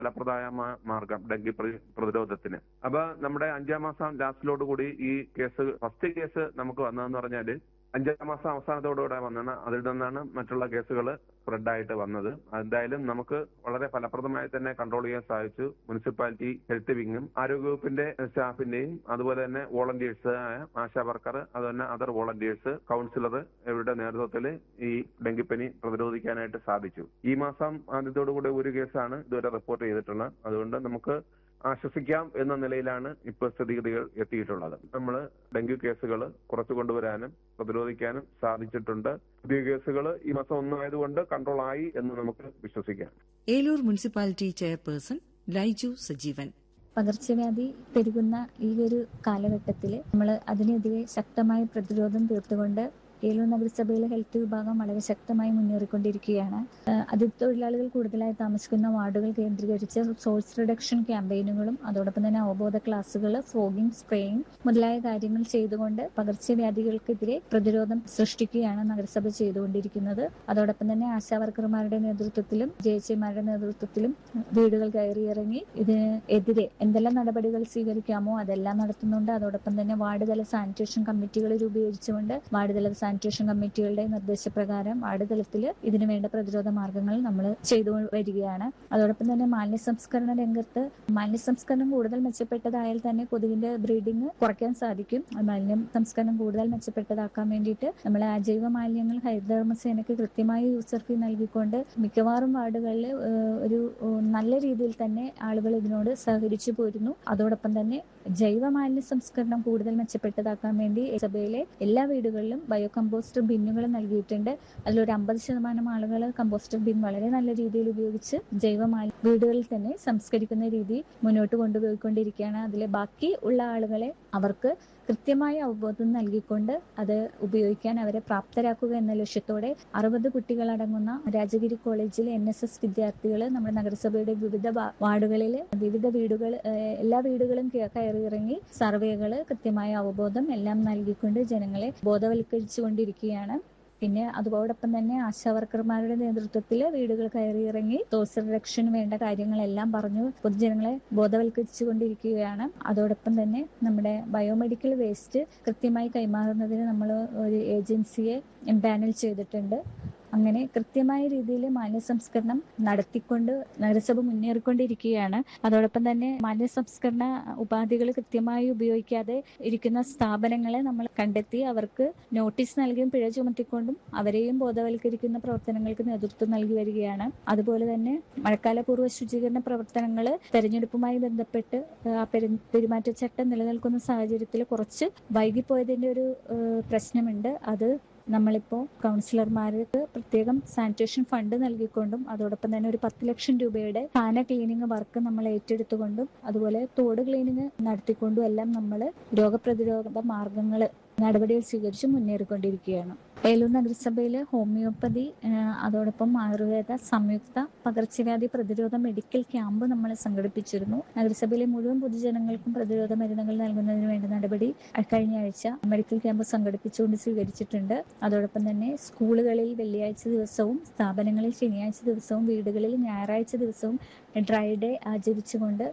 ഫലപ്രദമായ മാർഗം ഡെങ്കി പ്രതിരോധത്തിന്. അപ്പൊ നമ്മുടെ 5-ാം മാസം ലാസ്റ്റിലോട് കൂടി ഈ ഫസ്റ്റ് കേസ് നമുക്ക് വന്നതെന്ന് പറഞ്ഞാല് 5-ാം മാസം അവസാനത്തോടുകൂടെ വന്നാണ്. അതിൽ നിന്നാണ് മറ്റുള്ള കേസുകൾ സ്പ്രെഡായിട്ട് വന്നത്. എന്തായാലും നമുക്ക് വളരെ ഫലപ്രദമായി തന്നെ കൺട്രോൾ ചെയ്യാൻ സാധിച്ചു. മുനിസിപ്പാലിറ്റി ഹെൽത്ത് വിങ്ങും ആരോഗ്യവകുപ്പിന്റെ സ്റ്റാഫിന്റെയും അതുപോലെ തന്നെ വോളണ്ടിയേഴ്സ് ആശാ വർക്കർ, അതുപോലെ അതർ വോളണ്ടിയേഴ്സ്, കൗൺസിലർ ഇവരുടെ നേതൃത്വത്തിൽ ഈ ഡെങ്കിപ്പനി പ്രതിരോധിക്കാനായിട്ട് സാധിച്ചു. ഈ മാസം ആദ്യത്തോടുകൂടി ഒരു കേസാണ് ഇതുവരെ റിപ്പോർട്ട് ചെയ്തിട്ടുള്ളത്. അതുകൊണ്ട് നമുക്ക് ആശ്വസിക്കാം എന്ന നിലയിലാണ് ഇപ്പോൾ സ്ഥിതിഗതികൾ എത്തിയിട്ടുള്ളത്. നമ്മൾ ഡെങ്കി കേസുകൾ കുറച്ചു കൊണ്ടുവരാനും പ്രതിരോധിക്കാനും സാധിച്ചിട്ടുണ്ട്. പുതിയ കേസുകൾ ഈ മാസം 1 ആയതുകൊണ്ട് കൺട്രോൾ ആയി എന്ന് നമുക്ക് വിശ്വസിക്കാം. Eloor municipality chairperson Laiju Sajeevan. പകർച്ചവ്യാധി പെരുകുന്ന ഈ ഒരു കാലഘട്ടത്തിൽ നമ്മൾ അതിനെതിരെ ശക്തമായ പ്രതിരോധം തീർത്തുകൊണ്ട് ഏലൂർ നഗരസഭയിലെ ഹെൽത്ത് വിഭാഗം വളരെ ശക്തമായി മുന്നേറിക്കൊണ്ടിരിക്കുകയാണ്. അതിഥി തൊഴിലാളികൾ കൂടുതലായി താമസിക്കുന്ന വാർഡുകൾ കേന്ദ്രീകരിച്ച് സോഴ്സ് റിഡക്ഷൻ ക്യാമ്പയിനുകളും അതോടൊപ്പം തന്നെ അവബോധ ക്ലാസുകൾ, ഫോഗിംഗ്, സ്പ്രേയിങ് മുതലായ കാര്യങ്ങൾ ചെയ്തുകൊണ്ട് പകർച്ചവ്യാധികൾക്കെതിരെ പ്രതിരോധം സൃഷ്ടിക്കുകയാണ് നഗരസഭ ചെയ്തുകൊണ്ടിരിക്കുന്നത്. അതോടൊപ്പം തന്നെ ആശാവർക്കർമാരുടെ നേതൃത്വത്തിലും ജെഎച്ച്ഐമാരുടെ നേതൃത്വത്തിലും വീടുകൾ കയറിയിറങ്ങി ഇതിനെതിരെ എന്തെല്ലാം നടപടികൾ സ്വീകരിക്കാമോ അതെല്ലാം നടത്തുന്നുണ്ട്. അതോടൊപ്പം തന്നെ വാർഡ് തല സാനിറ്റേഷൻ കമ്മിറ്റികൾ രൂപീകരിച്ചുകൊണ്ട് വാർഡ് തല സാനിറ്റേഷൻ കമ്മിറ്റികളുടെ നിർദ്ദേശപ്രകാരം വാർഡ് തലത്തിൽ ഇതിനു വേണ്ട പ്രതിരോധ മാർഗങ്ങൾ നമ്മൾ ചെയ്തു വരികയാണ്. അതോടൊപ്പം തന്നെ മാലിന്യ സംസ്കരണ രംഗത്ത് മാലിന്യ കൂടുതൽ മെച്ചപ്പെട്ടതായാൽ തന്നെ കൊതുകിന്റെ ബ്രീഡിംഗ് കുറയ്ക്കാൻ സാധിക്കും. മാലിന്യ സംസ്കരണം കൂടുതൽ മെച്ചപ്പെട്ടതാക്കാൻ വേണ്ടിയിട്ട് നമ്മൾ അജൈവ മാലിന്യങ്ങൾ ഹരിതകർമ്മസേനയ്ക്ക് കൃത്യമായി യൂസർ ഫീ നൽകിക്കൊണ്ട് മിക്കവാറും വാർഡുകളിൽ ഒരു നല്ല രീതിയിൽ തന്നെ ആളുകൾ ഇതിനോട് സഹകരിച്ചു പോരുന്നു. അതോടൊപ്പം തന്നെ ജൈവ മാലിന്യ സംസ്കരണം കൂടുതൽ മെച്ചപ്പെട്ടതാക്കാൻ വേണ്ടി സഭയിലെ എല്ലാ വീടുകളിലും ബയോ കമ്പോസ്റ്റ് ബിന്നുകൾ നൽകിയിട്ടുണ്ട്. അതിലൊരു 50% ആളുകൾ കമ്പോസ്റ്റ് ബിൻ വളരെ നല്ല രീതിയിൽ ഉപയോഗിച്ച് ജൈവ മാലിന്യ വീടുകളിൽ തന്നെ സംസ്കരിക്കുന്ന രീതി മുന്നോട്ട് കൊണ്ടുപോയിക്കൊണ്ടിരിക്കുകയാണ്. അതിലെ ബാക്കി ഉള്ള ആളുകളെ അവർക്ക് കൃത്യമായ അവബോധം നൽകിക്കൊണ്ട് അത് ഉപയോഗിക്കാൻ അവരെ പ്രാപ്തരാക്കുക എന്ന ലക്ഷ്യത്തോടെ 60 കുട്ടികളടങ്ങുന്ന രാജഗിരി കോളേജിലെ NSS വിദ്യാർത്ഥികൾ നമ്മുടെ നഗരസഭയുടെ വിവിധ വാർഡുകളിൽ വിവിധ വീടുകൾ എല്ലാ വീടുകളും കയറിയിറങ്ങി സർവേകൾ, കൃത്യമായ അവബോധം എല്ലാം നൽകിക്കൊണ്ട് ജനങ്ങളെ ബോധവൽക്കരിച്ചുകൊണ്ടിരിക്കുകയാണ്. പിന്നെ അതോടൊപ്പം തന്നെ ആശാവർക്കർമാരുടെ നേതൃത്വത്തിൽ വീടുകൾ കയറിയിറങ്ങി സോഴ്സ് റിഡക്ഷന് വേണ്ട കാര്യങ്ങളെല്ലാം പറഞ്ഞു പൊതുജനങ്ങളെ ബോധവൽക്കരിച്ചുകൊണ്ടിരിക്കുകയാണ്. അതോടൊപ്പം തന്നെ നമ്മുടെ ബയോമെഡിക്കൽ വേസ്റ്റ് കൃത്യമായി കൈമാറുന്നതിന് നമ്മൾ ഒരു ഏജൻസിയെ എംപാനൽ ചെയ്തിട്ടുണ്ട്. അങ്ങനെ കൃത്യമായ രീതിയിൽ മാലിന്യ സംസ്കരണം നടത്തിക്കൊണ്ട് നഗരസഭ മുന്നേറിക്കൊണ്ടിരിക്കുകയാണ്. അതോടൊപ്പം തന്നെ മാലിന്യ സംസ്കരണ ഉപാധികൾ കൃത്യമായി ഉപയോഗിക്കാതെ ഇരിക്കുന്ന സ്ഥാപനങ്ങളെ നമ്മൾ കണ്ടെത്തി അവർക്ക് നോട്ടീസ് നൽകിയും പിഴ ചുമത്തിക്കൊണ്ടും അവരെയും ബോധവൽക്കരിക്കുന്ന പ്രവർത്തനങ്ങൾക്ക് നേതൃത്വം നൽകി വരികയാണ്. അതുപോലെ തന്നെ മഴക്കാലപൂർവ്വ ശുചീകരണ പ്രവർത്തനങ്ങൾ തെരഞ്ഞെടുപ്പുമായി ബന്ധപ്പെട്ട് പെരുമാറ്റച്ചട്ടം നിലനിൽക്കുന്ന സാഹചര്യത്തിൽ കുറച്ച് വൈകിപ്പോയതിന്റെ ഒരു പ്രശ്നമുണ്ട്. അത് നമ്മളിപ്പോ കൗൺസിലർമാർക്ക് പ്രത്യേകം സാനിറ്റേഷൻ ഫണ്ട് നൽകിക്കൊണ്ടും അതോടൊപ്പം തന്നെ ഒരു 10 ലക്ഷം രൂപയുടെ സ്ഥാന ക്ലീനിങ് വർക്ക് നമ്മൾ ഏറ്റെടുത്തുകൊണ്ടും അതുപോലെ തോട് ക്ലീനിങ് നടത്തിക്കൊണ്ടും എല്ലാം നമ്മൾ രോഗപ്രതിരോധ മാർഗങ്ങൾ നടപടികൾ സ്വീകരിച്ച് മുന്നേറിക്കൊണ്ടിരിക്കുകയാണ്. ഏലൂർ നഗരസഭയിൽ ഹോമിയോപ്പതി അതോടൊപ്പം ആയുർവേദ സംയുക്ത പകർച്ചവ്യാധി പ്രതിരോധ മെഡിക്കൽ ക്യാമ്പ് നമ്മൾ സംഘടിപ്പിച്ചിരുന്നു. നഗരസഭയിലെ മുഴുവൻ പൊതുജനങ്ങൾക്കും പ്രതിരോധ മരുന്നുകൾ നൽകുന്നതിന് വേണ്ട നടപടി കഴിഞ്ഞ ആഴ്ച മെഡിക്കൽ ക്യാമ്പ് സംഘടിപ്പിച്ചുകൊണ്ട് സ്വീകരിച്ചിട്ടുണ്ട്. അതോടൊപ്പം തന്നെ സ്കൂളുകളിൽ വെള്ളിയാഴ്ച ദിവസവും സ്ഥാപനങ്ങളിൽ ശനിയാഴ്ച ദിവസവും വീടുകളിൽ ഞായറാഴ്ച ദിവസവും ഡ്രൈ ഡേ ആചരിച്ചുകൊണ്ട്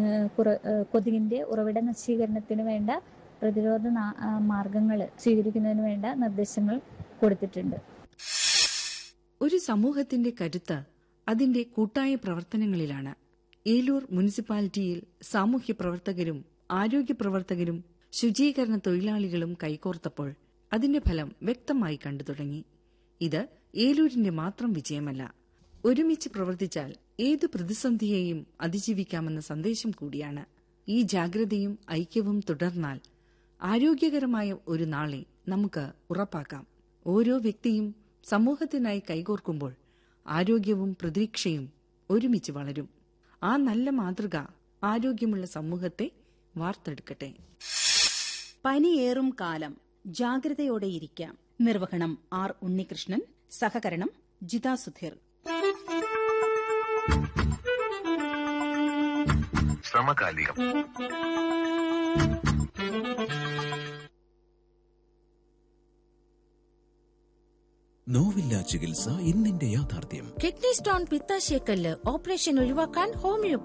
കൊതുകിന്റെ ഉറവിട നശീകരണത്തിന് വേണ്ട പ്രതിരോധ മാർഗങ്ങൾ സ്വീകരിക്കുന്നതിന് വേണ്ട നിർദ്ദേശങ്ങൾ കൊടുത്തിട്ടുണ്ട്. ഒരു സമൂഹത്തിന്റെ കരുത്ത് അതിന്റെ കൂട്ടായ പ്രവർത്തനങ്ങളിലാണ്. ഏലൂർ മുനിസിപ്പാലിറ്റിയിൽ സാമൂഹ്യ പ്രവർത്തകരും ആരോഗ്യ പ്രവർത്തകരും ശുചീകരണ തൊഴിലാളികളും കൈകോർത്തപ്പോൾ അതിന്റെ ഫലം വ്യക്തമായി കണ്ടു തുടങ്ങി. ഇത് ഏലൂരിന്റെ മാത്രം വിജയമല്ല. ഒരുമിച്ച് പ്രവർത്തിച്ചാൽ ഏതു പ്രതിസന്ധിയെയും അതിജീവിക്കാമെന്ന സന്ദേശം കൂടിയാണ്. ഈ ജാഗ്രതയും ഐക്യവും തുടർന്നാൽ ആരോഗ്യകരമായ ഒരു നാളെ നമുക്ക് ഉറപ്പാക്കാം. ഓരോ വ്യക്തിയും സമൂഹത്തിനായി കൈകോർക്കുമ്പോൾ ആരോഗ്യവും പ്രതീക്ഷയും ഒരുമിച്ച് വളരും. ആ നല്ല മാതൃക ആരോഗ്യമുള്ള സമൂഹത്തെ വാർത്തെടുക്കട്ടെ. പനിയേറും കാലം, ജാഗ്രതയോടെയിരിക്കാം. നിർവഹണം R. ഉണ്ണികൃഷ്ണൻ. സഹകരണം ജിതാ സുധീർ. സമകാലികം. നോവില്ല ചികിത്സ ഇന്നിന്റെ യാഥാർത്ഥ്യം. കിഡ്നി സ്റ്റോൺ, പിത്താശയക്കല്ല് ഓപ്പറേഷൻ ഒഴിവാക്കാൻ ഹോമിയോ